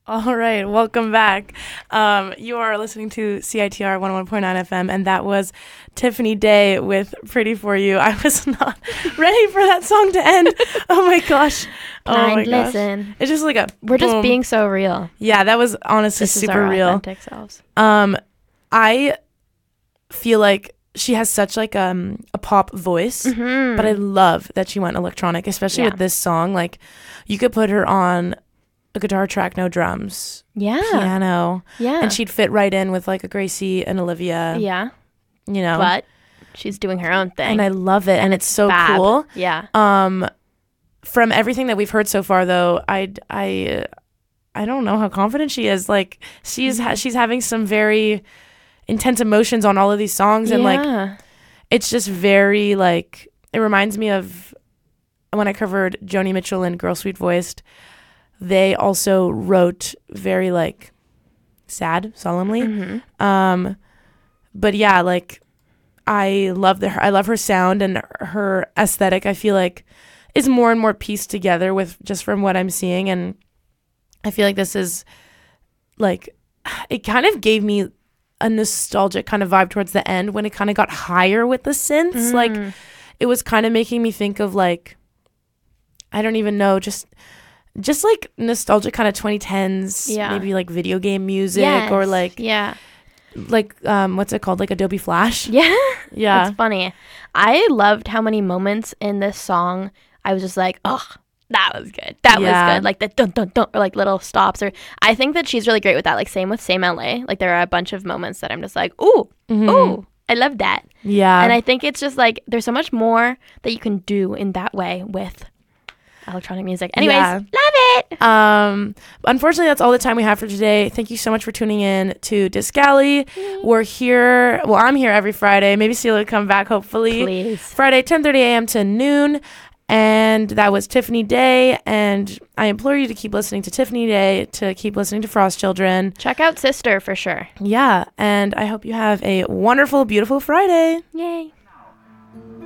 All right, welcome back. You are listening to CITR 101.9 FM, and that was Tiffany Day with Pretty For You. I was not ready for that song to end. Oh my gosh. Listen. It's just like a We're boom. just being so real. Yeah, that was honestly This is super our real. authentic selves. I feel like she has such like a pop voice, but I love that she went electronic, especially with this song. Like, you could put her on a guitar track, no drums, piano, and she'd fit right in with like a Gracie and Olivia. Yeah, you know, but she's doing her own thing, and I love it, and it's so cool. Yeah. From everything that we've heard so far, though, I don't know how confident she is. Like, she's having some very intense emotions on all of these songs, and like, it's just very like, it reminds me of when I covered Joni Mitchell and Girl Sweet Voiced. They also wrote very like sad, solemnly. But yeah, like, I love her sound and her aesthetic. I feel like is more and more pieced together with just from what I'm seeing, and I feel like this is like, it kind of gave me a nostalgic kind of vibe towards the end when it kind of got higher with the synths. Like, it was kind of making me think of like, I don't even know, just like nostalgic kind of 2010s, maybe like video game music, or like what's it called, like Adobe Flash. It's funny. I loved how many moments in this song I was just like, oh, that was good, was good, like the dun dun dun, or like little stops. Or I think that she's really great with that. Like, same with Same LA, like there are a bunch of moments that I'm just like, ooh, I love that. And I think it's just like there's so much more that you can do in that way with electronic music. Anyways, love it. Unfortunately, that's all the time we have for today. Thank you so much for tuning in to Disc Alley. We're here. Well, I'm here every Friday. Maybe Celia will come back, hopefully. Please. Friday, 10:30 a.m. to noon. And that was Tiffany Day. And I implore you to keep listening to Tiffany Day, to keep listening to Frost Children. Check out Sister for sure. Yeah. And I hope you have a wonderful, beautiful Friday. Yay.